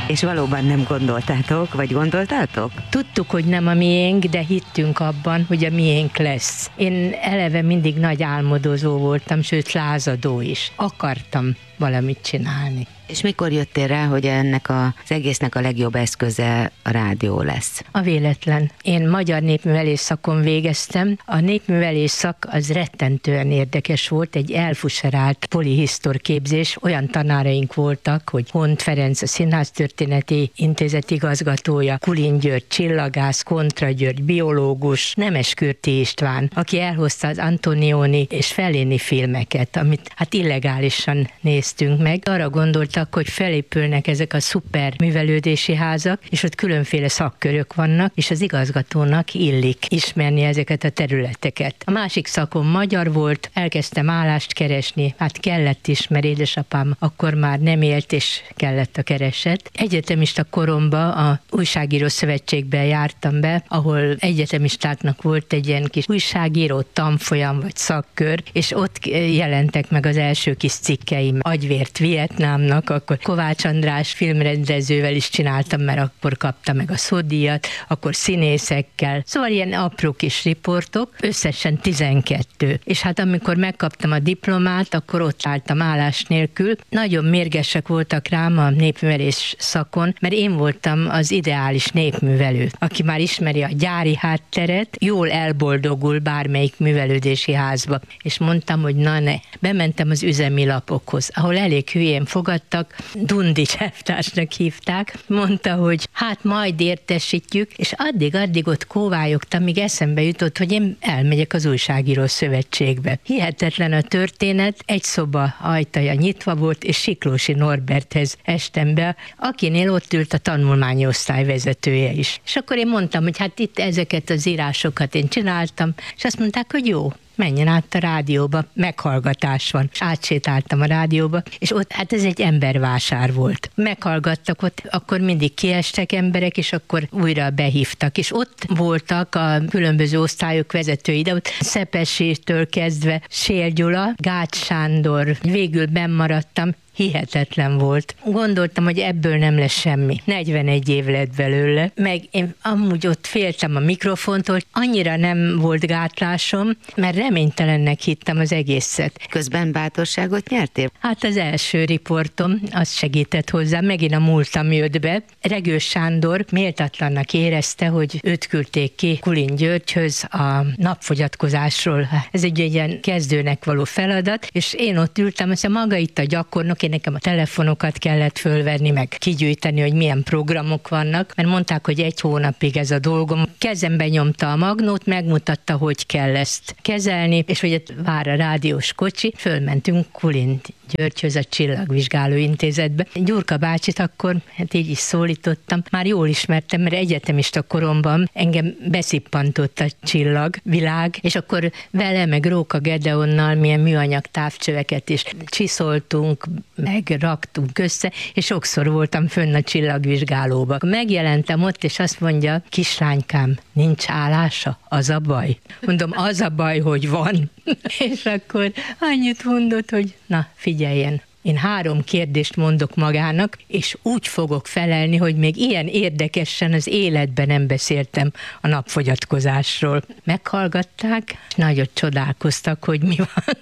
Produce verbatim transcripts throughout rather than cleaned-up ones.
És valóban nem gondoltátok, vagy gondoltátok? Tudtuk, hogy nem a miénk, de hittünk abban, hogy a miénk lesz. Én eleve mindig nagy álmodozó voltam, sőt lázadó is. Akartam valamit csinálni. És mikor jöttél rá, hogy ennek az egésznek a legjobb eszköze a rádió lesz? A véletlen. Én magyar népművelés szakon végeztem. A népművelés szak az rettentően érdekes volt, egy elfuserált polihisztor képzés. Olyan tanáraink voltak, hogy Hont Ferenc, a Színháztörténeti Intézet igazgatója, Kulin György, csillagász, Kontra György, biológus, Nemeskürti István, aki elhozta az Antonioni és Fellini filmeket, amit hát illegálisan néztünk meg. Arra gondoltam, hogy felépülnek ezek a szuper művelődési házak, és ott különféle szakkörök vannak, és az igazgatónak illik ismerni ezeket a területeket. A másik szakom magyar volt, elkezdtem állást keresni, hát kellett is, mert édesapám akkor már nem élt, és kellett a kereset. Egyetemista koromban a Újságíró Szövetségben jártam be, ahol egyetemistáknak volt egy ilyen kis újságíró tanfolyam vagy szakkör, és ott jelentek meg az első kis cikkeim Agyvért Vietnámnak, akkor Kovács András filmrendezővel is csináltam, mert akkor kapta meg a szódíjat, akkor színészekkel. Szóval ilyen apró kis riportok, összesen tizenkettő. És hát amikor megkaptam a diplomát, akkor ott álltam állás nélkül. Nagyon mérgesek voltak rám a népművelés szakon, mert én voltam az ideális népművelő, aki már ismeri a gyári hátteret, jól elboldogul bármelyik művelődési házba. És mondtam, hogy na ne. Bementem az üzemi lapokhoz, ahol elég hülyén fogadtak, Dundi elvtársnak hívták, mondta, hogy hát majd értesítjük, és addig-addig ott kóvályogtam, míg eszembe jutott, hogy én elmegyek az Újságíró Szövetségbe. Hihetetlen a történet, egy szoba ajtaja nyitva volt, és Siklósi Norberthez estem be, akinél ott ült a tanulmányi osztály vezetője is. És akkor én mondtam, hogy hát itt ezeket az írásokat én csináltam, és azt mondták, hogy jó, menjen át a rádióba, meghallgatás van. És átsétáltam a rádióba, és ott, hát ez egy embervásár volt. Meghallgattak ott, akkor mindig kiestek emberek, és akkor újra behívtak. És ott voltak a különböző osztályok vezetői, de ott Szepesétől kezdve Sél Gyula, Gács Sándor, végül benn maradtam, hihetetlen volt. Gondoltam, hogy ebből nem lesz semmi. negyvenegy év lett belőle, meg én amúgy ott féltem a mikrofontól, annyira nem volt gátlásom, mert reménytelennek hittem az egészet. Közben bátorságot nyertél? Hát az első riportom, az segített hozzá, megint a múltam jött be. Regős Sándor méltatlannak érezte, hogy őt küldték ki Kulin Györgyhöz a napfogyatkozásról. Ez egy ilyen kezdőnek való feladat, és én ott ültem, azt maga itt a gyakornok, én nekem a telefonokat kellett fölvenni, meg kigyűjteni, hogy milyen programok vannak, mert mondták, hogy egy hónapig ez a dolgom. Kezembe nyomta a magnót, megmutatta, hogy kell ezt kezelni, és hogy ott vár a rádiós kocsi, fölmentünk Kulin Györgyhöz a Csillagvizsgáló Intézetbe. Gyurka bácsit akkor, hát így is szólítottam, már jól ismertem, mert egyetemista koromban engem beszippantott a csillagvilág, és akkor vele, meg Róka Gedeonnal milyen műanyag távcsöveket is csiszoltunk, meg raktunk össze, és sokszor voltam fönn a csillagvizsgálóba. Megjelentem ott, és azt mondja, kislánykám, nincs állása, az a baj. Mondom, az a baj, hogy van. És akkor annyit mondott, hogy na, figyeljen, én három kérdést mondok magának, és úgy fogok felelni, hogy még ilyen érdekesen az életben nem beszéltem a napfogyatkozásról. Meghallgatták, és nagyot csodálkoztak, hogy mi van.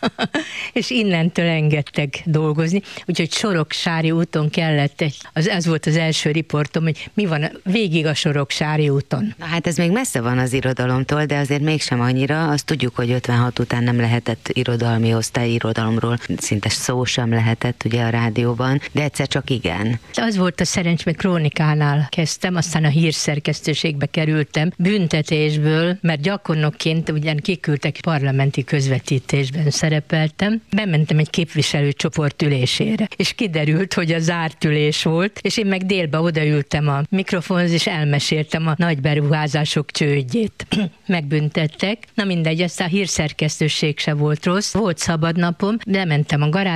És innentől engedtek dolgozni, úgyhogy Soroksári úton kellett, egy, az, ez volt az első riportom, hogy mi van végig a Soroksári úton. Na hát ez még messze van az irodalomtól, de azért mégsem annyira, azt tudjuk, hogy ötvenhat után nem lehetett irodalmi osztály, irodalomról szinte szó sem lehetett ugye a rádióban, de egyszer csak igen. Az volt a szerencs, mert Krónikánál kezdtem, aztán a hírszerkesztőségbe kerültem, büntetésből, mert gyakornokként ugyan kiküldtek parlamenti közvetítésben szerepeltem, bementem egy képviselőcsoport ülésére, és kiderült, hogy a zárt ülés volt, és én meg délbe odaültem a mikrofonhoz, és elmeséltem a nagy beruházások csődjét. Megbüntettek. Na mindegy, aztán a hírszerkesztőség se volt rossz. Volt szabad napom, lementem a garázsba, meg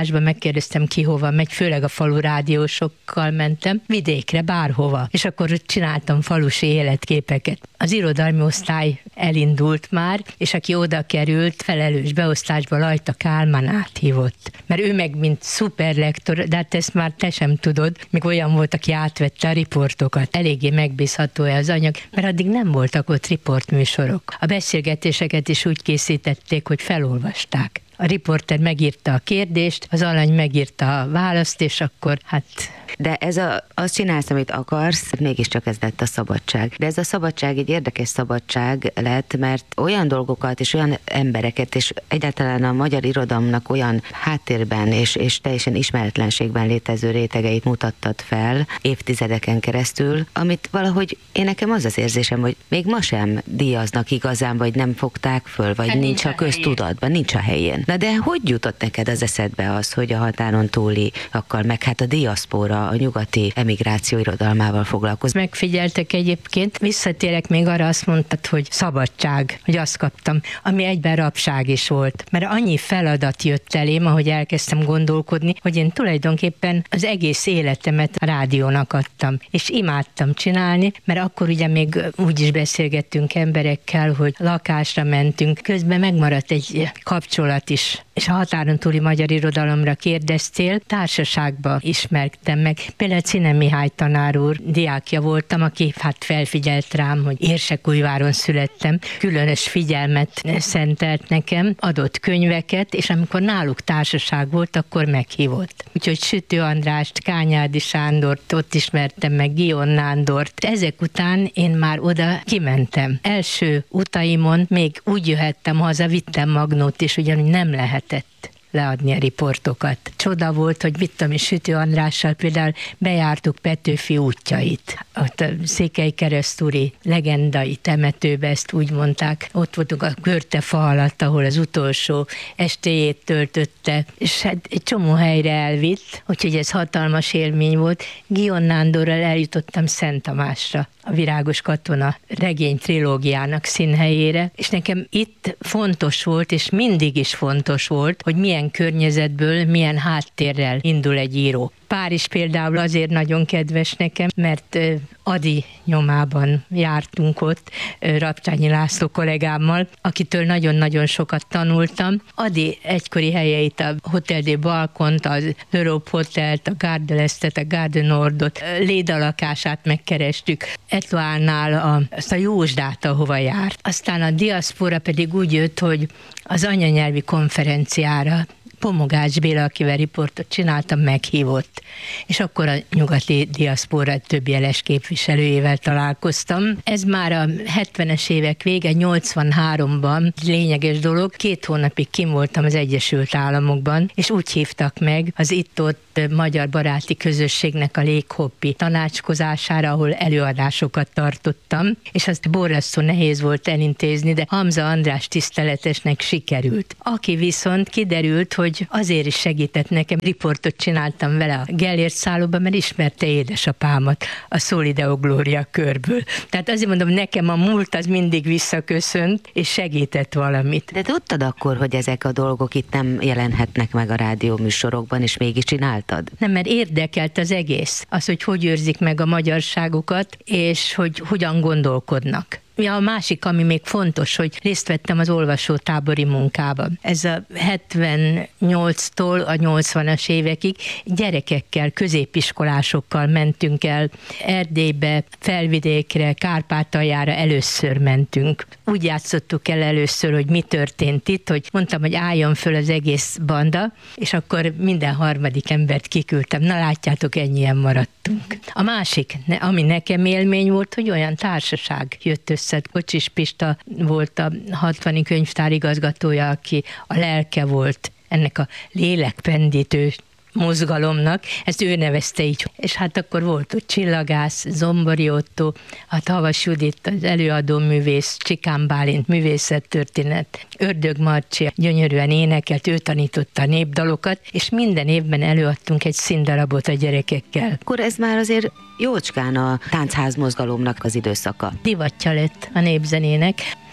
megkérdeztem ki hova megy, főleg a falu rádiósokkal mentem, vidékre, bárhova. És akkor csináltam falusi életképeket. Az irodalmi osztály elindult már, és aki oda került, felelős beosztásba Lajta Kálmán áthívott. Mert ő meg, mint szuperlektor, de hát ezt már te sem tudod, még olyan volt, aki átvette a riportokat. Eléggé megbízható-e az anyag, mert addig nem voltak ott riportműsorok. A beszélgetéseket is úgy készítették, hogy felolvasták. A riporter megírta a kérdést, az alany megírta a választ, és akkor hát... De ez a, azt csinálsz, amit akarsz, mégiscsak ez lett a szabadság. De ez a szabadság egy érdekes szabadság lett, mert olyan dolgokat és olyan embereket, és egyáltalán a magyar irodalomnak olyan háttérben és, és teljesen ismeretlenségben létező rétegeit mutattad fel évtizedeken keresztül, amit valahogy én nekem az az érzésem, hogy még ma sem díjaznak igazán, vagy nem fogták föl, vagy hát nincs, nincs a köztudatban, nincs a helyén. Na de hogy jutott neked az eszedbe az, hogy a határon túliakkal, meg hát a diaszpóra, a nyugati emigráció irodalmával foglalkozni? Megfigyeltek egyébként, visszatérek még arra, azt mondtad, hogy szabadság, hogy azt kaptam, ami egyben rabság is volt. Mert annyi feladat jött elém, ahogy elkezdtem gondolkodni, hogy én tulajdonképpen az egész életemet a rádiónak adtam, és imádtam csinálni, mert akkor ugye még úgy is beszélgettünk emberekkel, hogy lakásra mentünk, közben megmaradt egy kapcsolat is. És a határon túli magyar irodalomra kérdeztél, társaságba ismertem meg. Például Czine Mihály tanár úr diákja voltam, aki hát felfigyelt rám, hogy Érsekújváron születtem, különös figyelmet szentelt nekem, adott könyveket, és amikor náluk társaság volt, akkor meghívott. Úgyhogy Sütő Andrást, Kányádi Sándort, ott ismertem meg, Gion Nándort. Ezek után én már oda kimentem. Első utaimon még úgy jöhettem haza, vittem magnót, és ugyanúgy nem lehetett leadni a riportokat. Csoda volt, hogy mit tudom, és Sütő Andrással például bejártuk Petőfi útjait. Ott a Székelykeresztúri legendai temetőbe, ezt úgy mondták. Ott voltunk a Körtefa alatt, ahol az utolsó estéjét töltötte, és hát egy csomó helyre elvitt, úgyhogy ez hatalmas élmény volt. Gion Nándorral eljutottam Szent Tamásra, a Virágos katona regény trilógiának színhelyére, és nekem itt fontos volt, és mindig is fontos volt, hogy milyen környezetből, milyen háttérrel indul egy író. Párizs például azért nagyon kedves nekem, mert Ady nyomában jártunk ott, Rapcsányi László kollégámmal, akitől nagyon-nagyon sokat tanultam. Ady egykori helyeit, a Hotel de Balkont, az Europe Hotelt, a Gare de l'Estet, a Gare de Nordot, Léda lakását megkerestük, Etoile-nál a, azt a Jósdát, ahova járt. Aztán a diaszpora pedig úgy jött, hogy az anyanyelvi konferenciára Pomogács Béla, akivel riportot csináltam, meghívott. És akkor a nyugati diaszpora több jeles képviselőjével találkoztam. Ez már a hetvenes évek vége, nyolcvanháromban lényeges dolog. Két hónapig kim voltam az Egyesült Államokban, és úgy hívtak meg az itt-ott magyar baráti közösségnek a léghoppi tanácskozására, ahol előadásokat tartottam, és azt borzasztó nehéz volt elintézni, de Hamza András tiszteletesnek sikerült. Aki viszont kiderült, hogy azért is segített nekem, riportot csináltam vele a Gellért szállóban, mert ismerte édesapámat a Solideo Gloria körből. Tehát azért mondom, nekem a múlt az mindig visszaköszönt, és segített valamit. De tudtad akkor, hogy ezek a dolgok itt nem jelenhetnek meg a rádióműsorokban, és mégis csináltad? Nem, mert érdekelt az egész. Az, hogy hogy őrzik meg a magyarságukat, és hogy hogyan gondolkodnak. Ja, a másik, ami még fontos, hogy részt vettem az olvasótábori munkában. Ez a hetvennyolctól a nyolcvanas évekig gyerekekkel, középiskolásokkal mentünk el Erdélybe, Felvidékre, Kárpátaljára először mentünk. Úgy játszottuk el először, hogy mi történt itt, hogy mondtam, hogy álljon föl az egész banda, és akkor minden harmadik embert kiküldtem. Na látjátok, ennyien maradtunk. A másik, ami nekem élmény volt, hogy olyan társaság jött össze. Kocsis Pista volt a hatvani könyvtár igazgatója, aki a lelke volt ennek a lélekpendítő mozgalomnak, ezt ő nevezte így. És hát akkor volt ott Csillagász, Zombori Otto, a Havas Judit, az előadó művész, Csikán Bálint, művészettörténet, Ördög Marcsi gyönyörűen énekelt, ő tanította a népdalokat, és minden évben előadtunk egy színdarabot a gyerekekkel. Akkor ez már azért jócskán a táncház mozgalomnak az időszaka. Divatja lett a népzenének.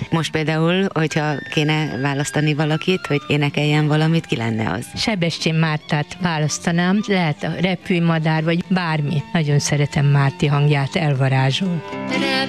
Most például, hogyha kéne választani valakit, hogy énekeljen valamit, ki lenne az? Sebestyén Mártát választanám, lehet a repülőmadár, vagy bármi. Nagyon szeretem Márti hangját, elvarázsol.